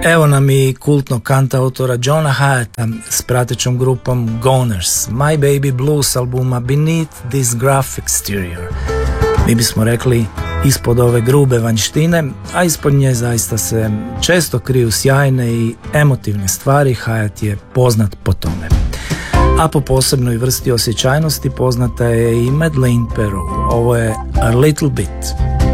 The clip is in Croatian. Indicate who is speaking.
Speaker 1: Evo nam i kultnog kantautora Johna Hiatta s pratećom grupom Goners, My Baby Blues albuma Beneath This Gruff Exterior. Mi bismo rekli ispod ove grube vanjštine, a ispod nje zaista se često kriju sjajne i emotivne stvari. Hiatt je poznat po tome. A po posebnoj vrsti osjećajnosti poznata je i Madeleine Peru. Ovo je A Little Bit.